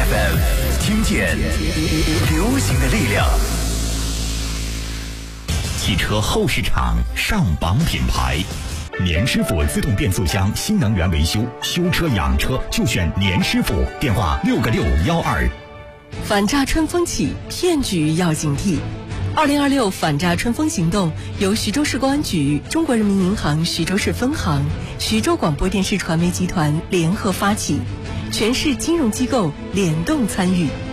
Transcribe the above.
FM， 听见流行的力量。汽车后市场上榜品牌，年师傅自动变速箱新能源维修，修车养车就选年师傅，电话6个612。 反诈春风起，骗局要警惕。2026反诈春风行动由徐州市公安局、中国人民银行徐州市分行、徐州广播电视传媒集团联合发起，全市金融机构联动参与。